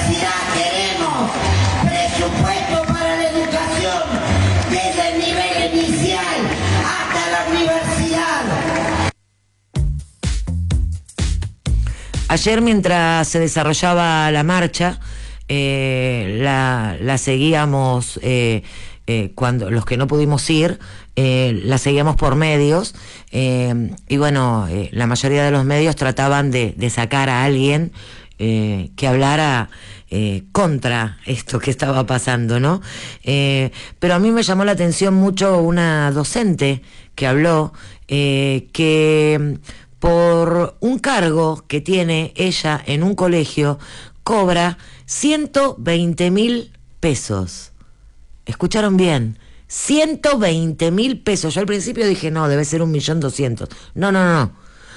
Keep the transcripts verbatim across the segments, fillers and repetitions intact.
universidad queremos presupuesto para la educación desde el nivel inicial hasta la universidad. Ayer, mientras se desarrollaba la marcha, eh, la, la seguíamos, eh, eh, cuando los que no pudimos ir, eh, la seguíamos por medios, eh, y bueno, eh, la mayoría de los medios trataban de, de sacar a alguien eh, que hablara eh, contra esto que estaba pasando, ¿no? Eh, pero a mí me llamó la atención mucho una docente que habló, eh, que por un cargo que tiene ella en un colegio, cobra ciento veinte mil pesos. ¿Escucharon bien? ciento veinte mil pesos. Yo al principio dije, no, debe ser un millón doscientos. No, no, no.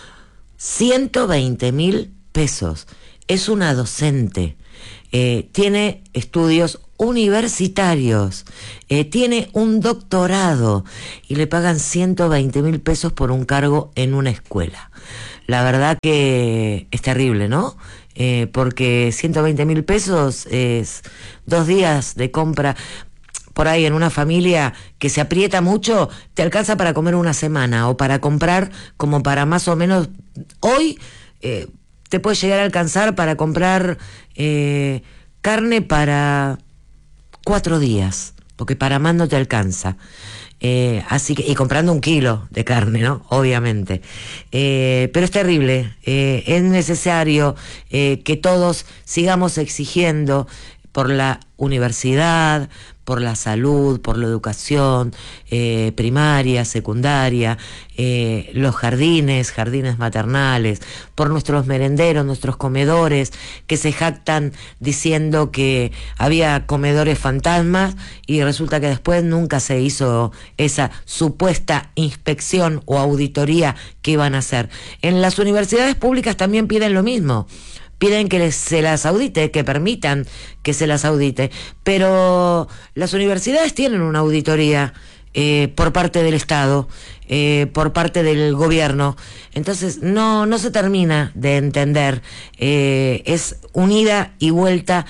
ciento veinte mil pesos. Es una docente. Eh, tiene estudios universitarios, eh, tiene un doctorado y le pagan ciento veinte mil pesos por un cargo en una escuela. La verdad que es terrible, ¿no? Eh, porque ciento veinte mil pesos es dos días de compra. Por ahí en una familia que se aprieta mucho, te alcanza para comer una semana o para comprar como para más o menos hoy, eh, te puede llegar a alcanzar para comprar eh, carne para cuatro días, porque para más no te alcanza. Eh, así que, y comprando un kilo de carne, ¿no? Obviamente. Eh, pero es terrible. Eh, es necesario eh, que todos sigamos exigiendo por la universidad, por la salud, por la educación eh, primaria, secundaria, eh, los jardines, jardines maternales, por nuestros merenderos, nuestros comedores, que se jactan diciendo que había comedores fantasmas y resulta que después nunca se hizo esa supuesta inspección o auditoría que iban a hacer. En las universidades públicas también piden lo mismo. Piden que les, se las audite, que permitan que se las audite. Pero las universidades tienen una auditoría eh, por parte del Estado, eh, por parte del gobierno. Entonces no, no se termina de entender. Eh, es unida y vuelta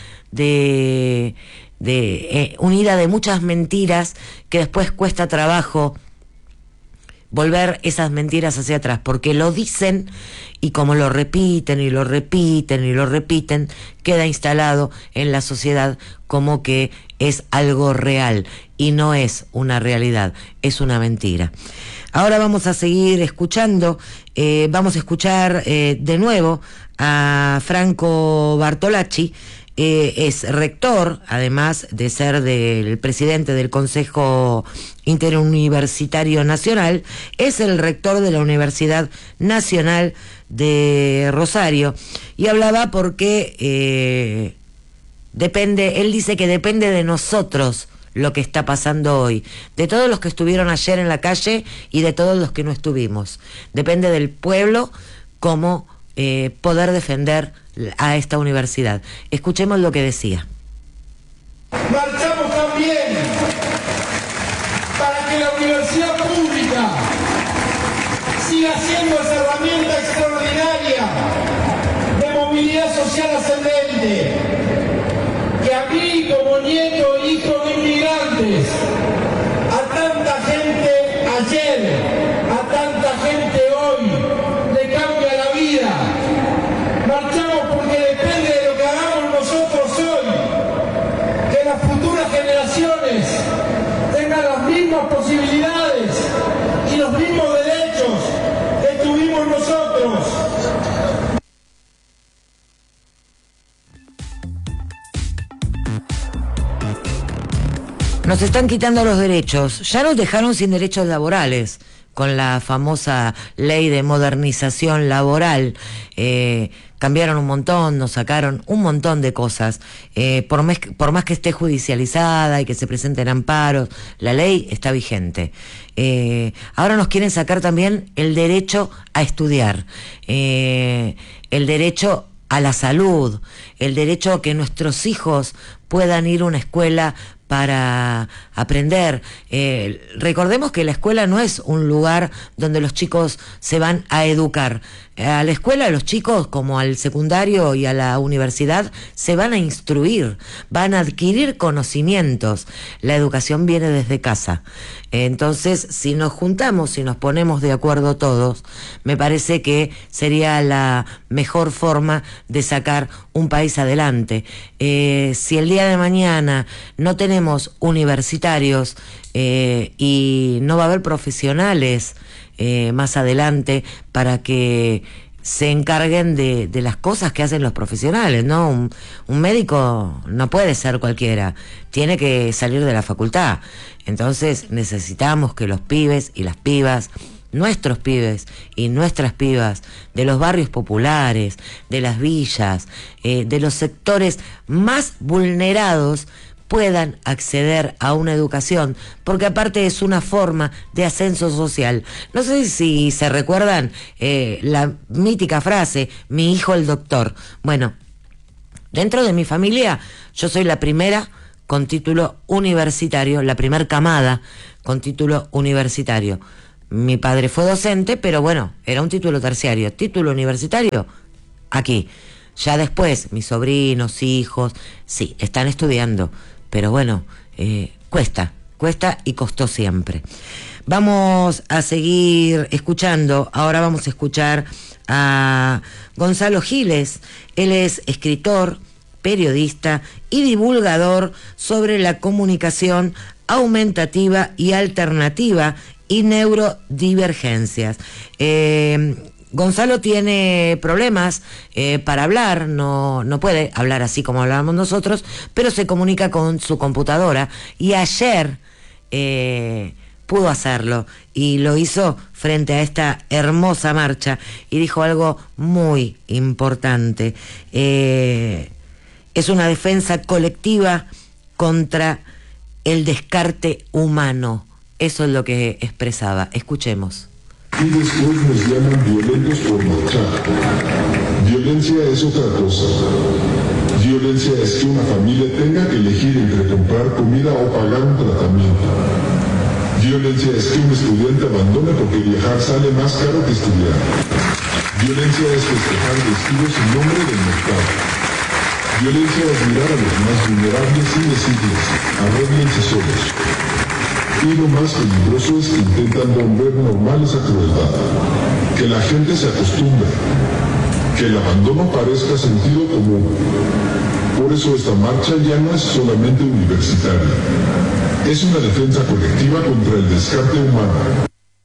de, de eh, unida de muchas mentiras que después cuesta trabajo volver esas mentiras hacia atrás, porque lo dicen y como lo repiten y lo repiten y lo repiten, queda instalado en la sociedad como que es algo real y no es una realidad, es una mentira. Ahora vamos a seguir escuchando, eh, vamos a escuchar eh, de nuevo a Franco Bartolacci. Eh, es rector, además de ser del presidente del Consejo Interuniversitario Nacional, es el rector de la Universidad Nacional de Rosario, y hablaba porque eh, depende, él dice que depende de nosotros lo que está pasando hoy, de todos los que estuvieron ayer en la calle y de todos los que no estuvimos. Depende del pueblo cómo eh, poder defender a esta universidad. Escuchemos lo que decía. Marchamos también para que la universidad pública siga siendo esa herramienta extraordinaria de movilidad social ascendente, que a mí como nieto e hijo de inmigrantes, a tanta gente ayer, a tanta gente hoy, le cambia la vida. Marchamos porque depende de lo que hagamos nosotros hoy, que las futuras generaciones tengan las mismas posibilidades y los mismos derechos que tuvimos nosotros. Nos están quitando los derechos, ya nos dejaron sin derechos laborales con la famosa ley de modernización laboral. Eh, cambiaron un montón, nos sacaron un montón de cosas. Eh, por, mes, por más que esté judicializada y que se presenten amparos, la ley está vigente. Eh, ahora nos quieren sacar también el derecho a estudiar, eh, el derecho a la salud, el derecho a que nuestros hijos puedan ir a una escuela para aprender. Eh, recordemos que la escuela no es un lugar donde los chicos se van a educar. A la escuela los chicos, como al secundario y a la universidad, se van a instruir, van a adquirir conocimientos. La educación viene desde casa. Entonces, si nos juntamos, si nos ponemos de acuerdo todos, me parece que sería la mejor forma de sacar un país adelante. Eh, si el día de mañana no tenemos universitarios eh, y no va a haber profesionales eh, más adelante para que se encarguen de, de las cosas que hacen los profesionales, ¿no? Un, un médico no puede ser cualquiera, tiene que salir de la facultad. Entonces necesitamos que los pibes y las pibas, nuestros pibes y nuestras pibas de los barrios populares, de las villas, eh, de los sectores más vulnerados, puedan acceder a una educación, porque aparte es una forma de ascenso social. No sé si se recuerdan eh, la mítica frase, mi hijo el doctor. Bueno, dentro de mi familia yo soy la primera con título universitario, la primer camada con título universitario. Mi padre fue docente, pero bueno, era un título terciario. Título universitario, aquí. Ya después, mis sobrinos, hijos, sí, están estudiando. Pero bueno, eh, cuesta, cuesta y costó siempre. Vamos a seguir escuchando, ahora vamos a escuchar a Gonzalo Giles. Él es escritor, periodista y divulgador sobre la comunicación aumentativa y alternativa y neurodivergencias. Eh, Gonzalo tiene problemas eh, para hablar, no, no puede hablar así como hablamos nosotros, pero se comunica con su computadora y ayer eh, pudo hacerlo y lo hizo frente a esta hermosa marcha y dijo algo muy importante. Eh, es una defensa colectiva contra el descarte humano. Eso es lo que expresaba. Escuchemos. Y después nos llaman violentos por marchar. Violencia es otra cosa. Violencia es que una familia tenga que elegir entre comprar comida o pagar un tratamiento. Violencia es que un estudiante abandone porque viajar sale más caro que estudiar. Violencia es festejar vestidos en nombre del mercado. Violencia es mirar a los más vulnerables y decirles, arréglense solos. Y lo más peligroso es que intentan volver normal esa crueldad. Que la gente se acostumbre. Que el abandono parezca sentido común. Por eso esta marcha ya no es solamente universitaria. Es una defensa colectiva contra el descarte humano.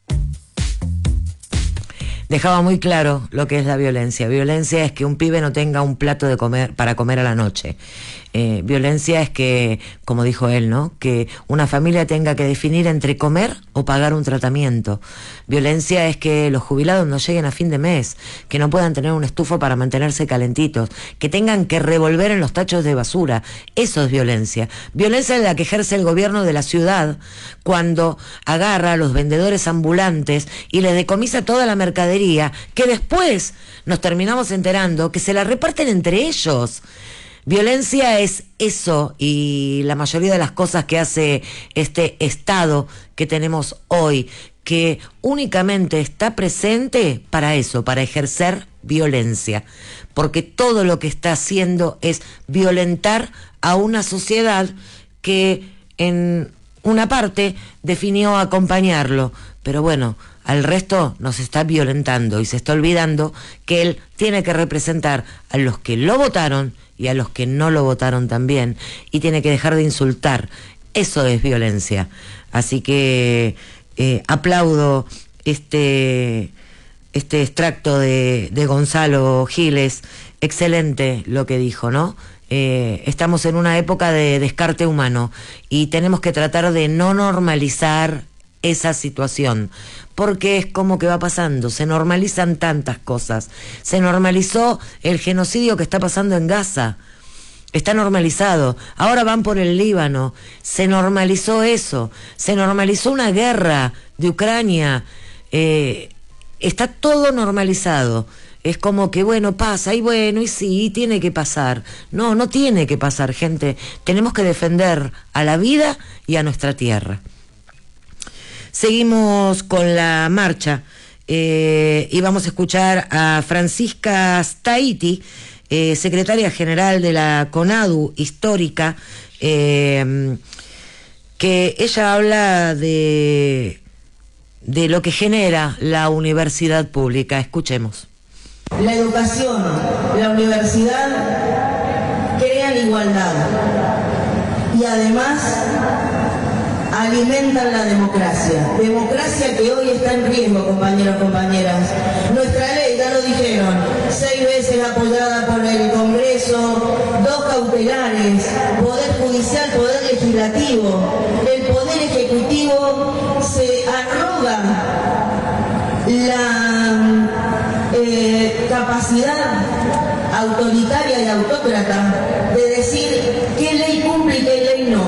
Dejaba muy claro lo que es la violencia. Violencia es que un pibe no tenga un plato de comer para comer a la noche. Eh, violencia es que, como dijo él, ¿no? Que una familia tenga que definir entre comer o pagar un tratamiento. Violencia es que los jubilados no lleguen a fin de mes, que no puedan tener un estufa para mantenerse calentitos, que tengan que revolver en los tachos de basura. Eso es violencia. Violencia es la que ejerce el gobierno de la ciudad cuando agarra a los vendedores ambulantes y les decomisa toda la mercadería, que después nos terminamos enterando que se la reparten entre ellos. Violencia es eso y la mayoría de las cosas que hace este Estado que tenemos hoy, que únicamente está presente para eso, para ejercer violencia, porque todo lo que está haciendo es violentar a una sociedad que en una parte definió acompañarlo, pero bueno, al resto nos está violentando y se está olvidando que él tiene que representar a los que lo votaron y a los que no lo votaron también, y tiene que dejar de insultar. Eso es violencia. Así que eh, aplaudo este, este extracto de, de Gonzalo Giles. Excelente lo que dijo, ¿no? Eh, estamos en una época de descarte humano y tenemos que tratar de no normalizar esa situación, porque es como que va pasando, se normalizan tantas cosas. Se normalizó el genocidio que está pasando en Gaza, está normalizado. Ahora van por el Líbano, se normalizó eso, se normalizó una guerra de Ucrania, eh, está todo normalizado. Es como que bueno, pasa, y bueno, y sí, tiene que pasar. No, no tiene que pasar, gente. Tenemos que defender a la vida y a nuestra tierra. Seguimos con la marcha. eh, y vamos a escuchar a Francisca Staiti, eh, secretaria general de la CONADU histórica, eh, que ella habla de, de lo que genera la universidad pública. Escuchemos. La educación, la universidad crean igualdad y además alimentan la democracia. Democracia que hoy está en riesgo, compañeros, compañeras. Nuestra ley, ya lo dijeron, seis veces apoyada por el Congreso, dos cautelares, Poder Judicial, Poder Legislativo. El Poder Ejecutivo se arroga la eh, capacidad autoritaria y autócrata de decir qué ley cumple y qué ley no.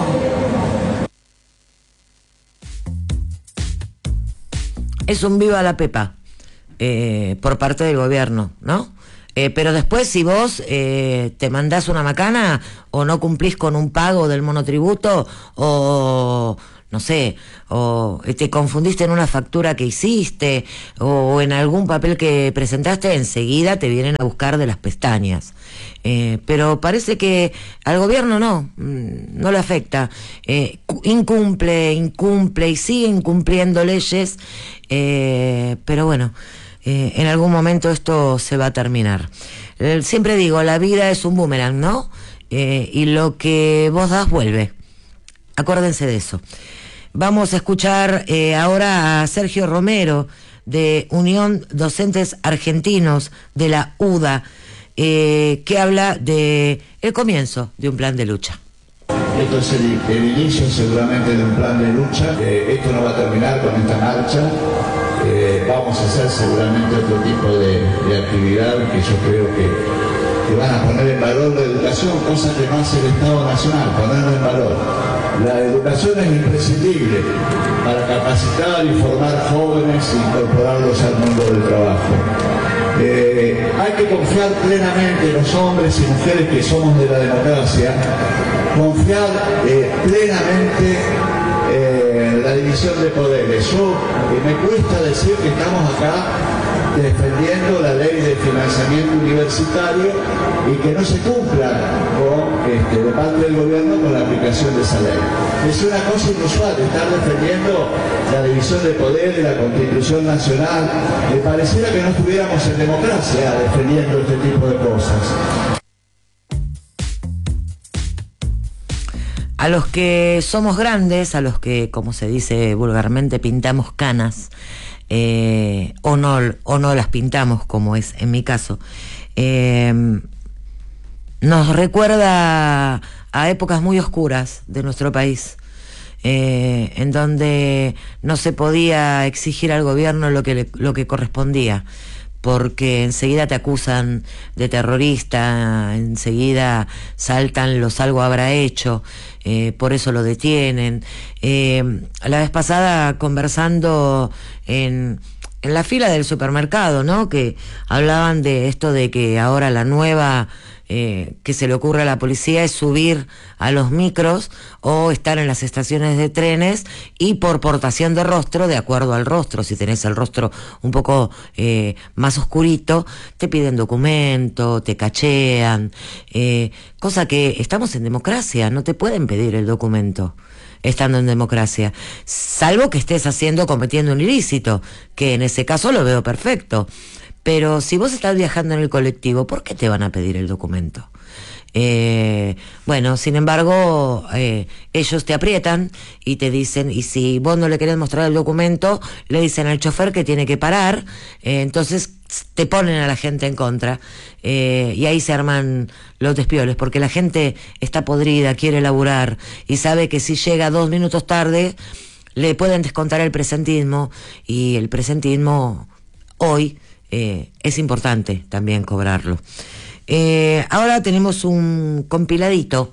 Es un viva la pepa eh, por parte del gobierno, ¿no? Eh, pero después si vos eh, te mandás una macana o no cumplís con un pago del monotributo o no sé, o te confundiste en una factura que hiciste o en algún papel que presentaste, enseguida te vienen a buscar de las pestañas. Eh, pero parece que al gobierno no, no le afecta. Eh, incumple, incumple y sigue incumpliendo leyes, eh, pero bueno, eh, en algún momento esto se va a terminar. Eh, siempre digo, la vida es un boomerang, ¿no? Eh, y lo que vos das vuelve. Acuérdense de eso. Vamos a escuchar eh, ahora a Sergio Romero, de Unión Docentes Argentinos, de la U D A, eh, que habla de el comienzo de un plan de lucha. Esto es el, el inicio seguramente de un plan de lucha. Eh, esto no va a terminar con esta marcha. Eh, vamos a hacer seguramente otro tipo de, de actividad que yo creo que, que van a poner en valor la educación, cosa que no hace el Estado Nacional, ponerla en valor. La educación es imprescindible para capacitar y formar jóvenes e incorporarlos al mundo del trabajo. Eh, hay que confiar plenamente en los hombres y mujeres que somos de la democracia, confiar eh, plenamente eh, en la división de poderes. Yo eh, me cuesta decir que estamos acá defendiendo la ley de financiamiento universitario y que no se cumpla con, este, de parte del gobierno con la aplicación de esa ley. Es una cosa inusual estar defendiendo la división de poderes, la Constitución Nacional. Me pareciera que no estuviéramos en democracia defendiendo este tipo de cosas. A los que somos grandes, a los que, como se dice vulgarmente, pintamos canas, eh, o no, o no las pintamos, como es en mi caso, eh, nos recuerda a épocas muy oscuras de nuestro país, eh, en donde no se podía exigir al gobierno lo que le, lo que correspondía, porque enseguida te acusan de terrorista, enseguida saltan los algo habrá hecho, eh, por eso lo detienen. Eh, la vez pasada, conversando en, en la fila del supermercado, ¿no?, que hablaban de esto de que ahora la nueva eh, que se le ocurre a la policía es subir a los micros o estar en las estaciones de trenes y por portación de rostro, de acuerdo al rostro, si tenés el rostro un poco eh, más oscurito, te piden documento, te cachean, eh, cosa que estamos en democracia, no te pueden pedir el documento estando en democracia, salvo que estés haciendo, cometiendo un ilícito, que en ese caso lo veo perfecto. Pero si vos estás viajando en el colectivo, ¿por qué te van a pedir el documento? Eh, bueno, sin embargo, eh, ellos te aprietan y te dicen, y si vos no le querés mostrar el documento, le dicen al chofer que tiene que parar, eh, entonces te ponen a la gente en contra, eh, y ahí se arman los despioles, porque la gente está podrida, quiere laburar, y sabe que si llega dos minutos tarde, le pueden descontar el presentismo, y el presentismo hoy eh, es importante también cobrarlo. Eh, ahora tenemos un compiladito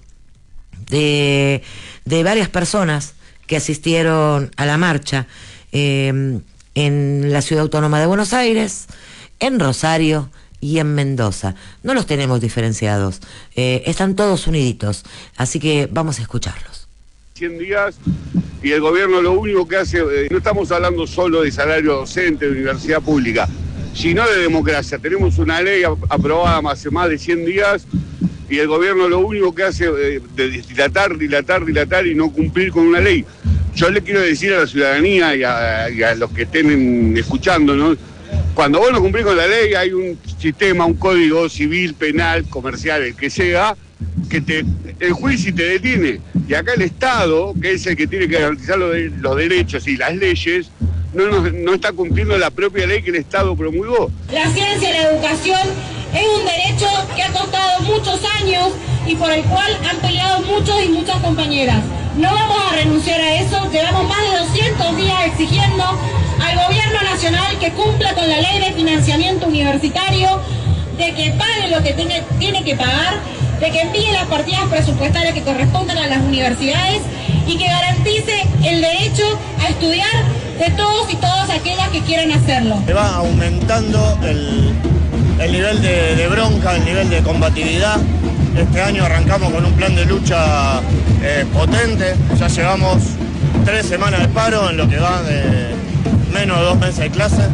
de, de varias personas que asistieron a la marcha eh, en la Ciudad Autónoma de Buenos Aires, en Rosario y en Mendoza. No los tenemos diferenciados, eh, están todos uniditos, así que vamos a escucharlos. cien días y el gobierno lo único que hace, eh, no estamos hablando solo de salario docente de universidad pública, sino de democracia. Tenemos una ley ap- aprobada hace más de cien días y el gobierno lo único que hace es eh, dilatar, dilatar, dilatar y no cumplir con una ley. Yo le quiero decir a la ciudadanía y a, y a los que estén escuchándonos, cuando vos no cumplís con la ley hay un sistema, un código civil, penal, comercial, el que sea, que te enjuicia y te detiene. Y acá el Estado, que es el que tiene que garantizar los, de, los derechos y las leyes, no, no, no está cumpliendo la propia ley que el Estado promulgó. La ciencia y la educación es un derecho que ha costado muchos años y por el cual han peleado muchos y muchas compañeras. No vamos a renunciar a eso, llevamos más de doscientos días exigiendo al gobierno nacional que cumpla con la ley de financiamiento universitario, de que pague lo que tiene, tiene que pagar, de que envíe las partidas presupuestarias que corresponden a las universidades y que garantice el derecho a estudiar de todos y todas aquellas que quieran hacerlo. Se va aumentando el, el nivel de, de bronca, el nivel de combatividad. Este año arrancamos con un plan de lucha eh, potente, ya llevamos tres semanas de paro en lo que va de menos de dos meses de clase.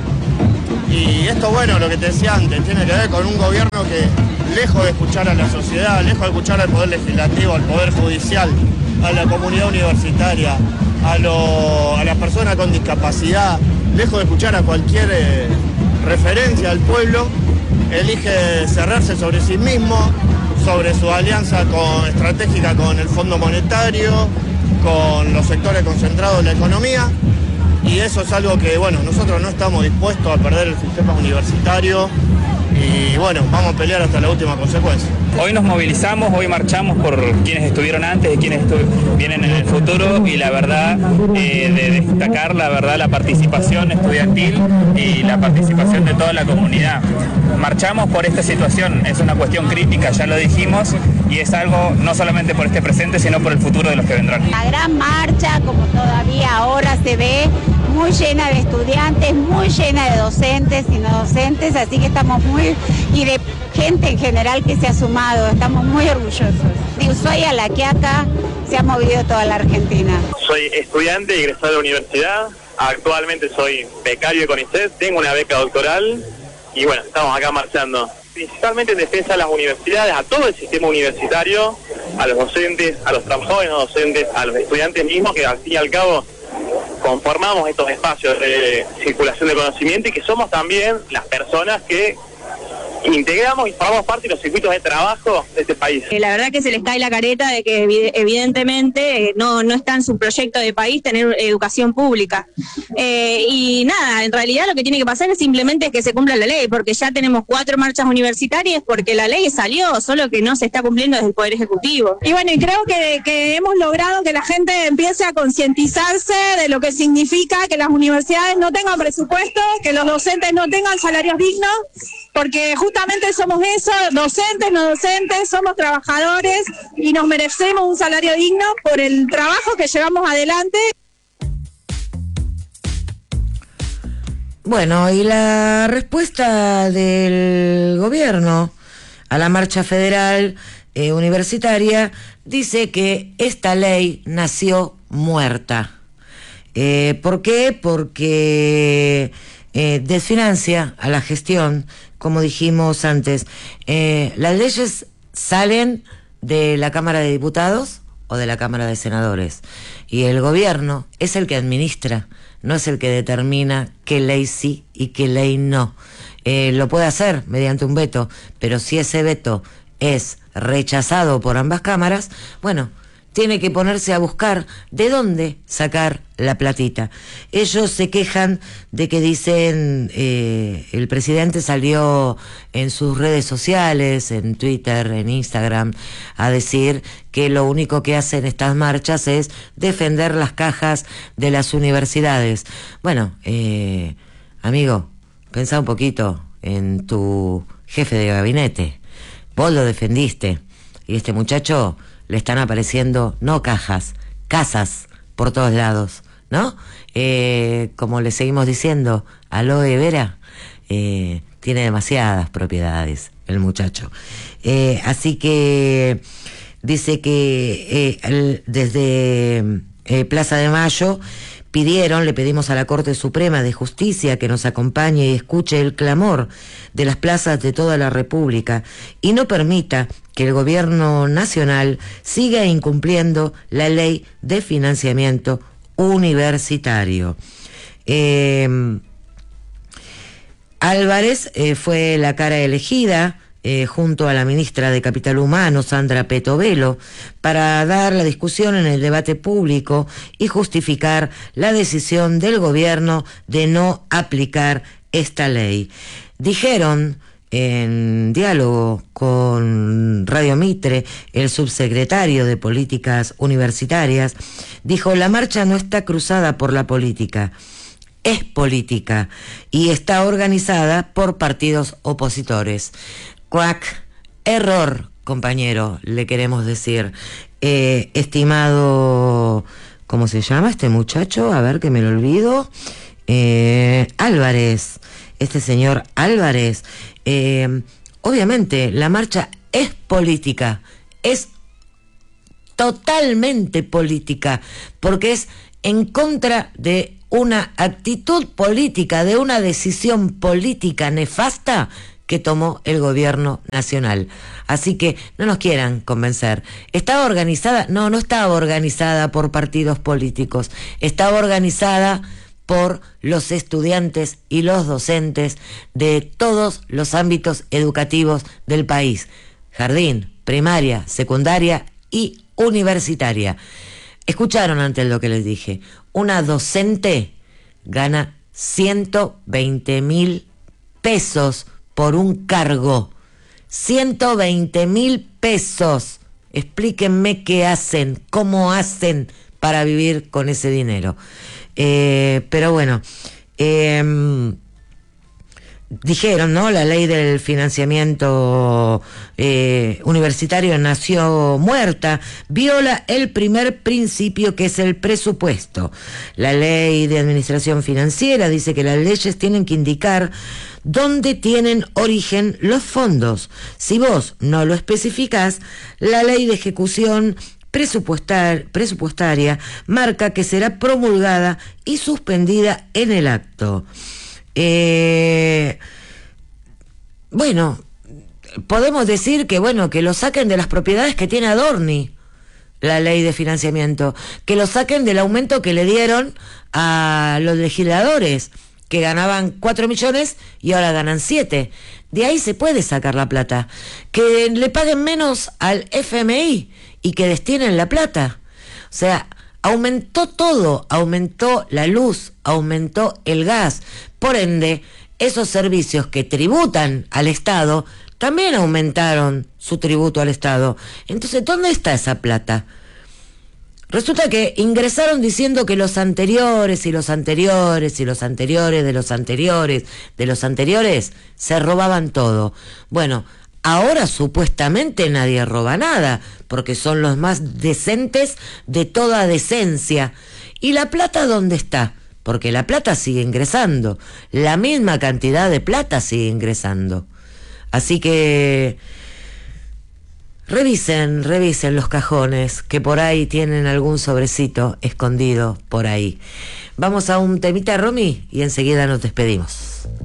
Y esto, bueno, lo que te decía antes, tiene que ver con un gobierno que, lejos de escuchar a la sociedad, lejos de escuchar al Poder Legislativo, al Poder Judicial, a la comunidad universitaria, a, lo, a las personas con discapacidad, lejos de escuchar a cualquier eh, referencia al pueblo, elige cerrarse sobre sí mismo, sobre su alianza con, estratégica con el Fondo Monetario, con los sectores concentrados de la economía. Y eso es algo que, bueno, nosotros no estamos dispuestos a perder el sistema universitario y, bueno, vamos a pelear hasta la última consecuencia. Hoy nos movilizamos, hoy marchamos por quienes estuvieron antes y quienes vienen en el futuro y la verdad, eh, de destacar la verdad la participación estudiantil y la participación de toda la comunidad. Marchamos por esta situación, es una cuestión crítica, ya lo dijimos, y es algo no solamente por este presente, sino por el futuro de los que vendrán. La gran marcha, como todavía ahora se ve, muy llena de estudiantes, muy llena de docentes y no docentes, así que estamos muy, y de gente en general que se ha sumado, estamos muy orgullosos. De Ushuaia a La Quiaca se ha movido toda la Argentina. Soy estudiante y egresado de la universidad, actualmente soy becario de CONICET, tengo una beca doctoral y bueno, estamos acá marchando. Principalmente en defensa de las universidades, a todo el sistema universitario, a los docentes, a los trabajadores no docentes, a los estudiantes mismos, que al fin y al cabo conformamos estos espacios de circulación de conocimiento y que somos también las personas que integramos y formamos parte de los circuitos de trabajo de este país. La verdad que se les cae la careta de que evidentemente no, no está en su proyecto de país tener educación pública. Eh, y nada, en realidad lo que tiene que pasar es simplemente que se cumpla la ley, porque ya tenemos cuatro marchas universitarias, porque la ley salió, solo que no se está cumpliendo desde el Poder Ejecutivo. Y bueno, y creo que, que hemos logrado que la gente empiece a concientizarse de lo que significa que las universidades no tengan presupuesto, que los docentes no tengan salarios dignos, porque justamente somos eso, docentes, no docentes, somos trabajadores y nos merecemos un salario digno por el trabajo que llevamos adelante. Bueno, y la respuesta del gobierno a la marcha federal eh, universitaria dice que esta ley nació muerta. Eh, ¿Por qué? Porque eh, desfinancia a la gestión. Como dijimos antes, eh, las leyes salen de la Cámara de Diputados o de la Cámara de Senadores y el gobierno es el que administra, no es el que determina qué ley sí y qué ley no. Eh, lo puede hacer mediante un veto, pero si ese veto es rechazado por ambas cámaras, bueno, tiene que ponerse a buscar de dónde sacar la platita. Ellos se quejan de que dicen, eh, el presidente salió en sus redes sociales, en Twitter, en Instagram, a decir que lo único que hacen estas marchas es defender las cajas de las universidades. Bueno, eh, amigo, pensá un poquito en tu jefe de gabinete. Vos lo defendiste y este muchacho le están apareciendo no cajas, casas por todos lados, ¿no? Eh, como le seguimos diciendo, aloe vera, eh, tiene demasiadas propiedades el muchacho. Eh, así que dice que eh, el, desde eh, Plaza de Mayo pidieron, le pedimos a la Corte Suprema de Justicia que nos acompañe y escuche el clamor de las plazas de toda la República y no permita que el gobierno nacional siga incumpliendo la ley de financiamiento universitario. Eh, Álvarez eh, fue la cara elegida Eh, junto a la ministra de Capital Humano, Sandra Petovelo, para dar la discusión en el debate público y justificar la decisión del gobierno de no aplicar esta ley. Dijeron en diálogo con Radio Mitre, el subsecretario de Políticas Universitarias, dijo: la marcha no está cruzada por la política, es política y está organizada por partidos opositores. Cuac, error, compañero, le queremos decir. Eh, estimado, ¿cómo se llama este muchacho? A ver, que me lo olvido. Eh, Álvarez, este señor Álvarez. Eh, obviamente, la marcha es política, es totalmente política, porque es en contra de una actitud política, de una decisión política nefasta que tomó el gobierno nacional. Así que no nos quieran convencer. ¿Estaba organizada? No, no estaba organizada por partidos políticos. Estaba organizada por los estudiantes y los docentes de todos los ámbitos educativos del país. Jardín, primaria, secundaria y universitaria. Escucharon antes lo que les dije. Una docente gana ciento veinte mil pesos por un cargo. ciento veinte mil pesos. Explíquenme qué hacen, cómo hacen para vivir con ese dinero. Eh, pero bueno, eh, dijeron, ¿no? La ley del financiamiento eh, universitario nació muerta, viola el primer principio, que es el presupuesto. La ley de administración financiera dice que las leyes tienen que indicar dónde tienen origen los fondos. Si vos no lo especificás, la ley de ejecución presupuestar, presupuestaria marca que será promulgada y suspendida en el acto. Eh, bueno, podemos decir que bueno, que lo saquen de las propiedades que tiene Adorni, la ley de financiamiento, que lo saquen del aumento que le dieron a los legisladores, que ganaban cuatro millones y ahora ganan siete. De ahí se puede sacar la plata. Que le paguen menos al F M I y que destinen la plata. O sea, aumentó todo, aumentó la luz, aumentó el gas. Por ende, esos servicios que tributan al Estado también aumentaron su tributo al Estado. Entonces, ¿dónde está esa plata? Resulta que ingresaron diciendo que los anteriores y los anteriores y los anteriores de los anteriores de los anteriores se robaban todo. Bueno, ahora supuestamente nadie roba nada, porque son los más decentes de toda decencia. ¿Y la plata dónde está? Porque la plata sigue ingresando, la misma cantidad de plata sigue ingresando. Así que revisen, revisen los cajones, que por ahí tienen algún sobrecito escondido por ahí. Vamos a un temita, Romy, y enseguida nos despedimos.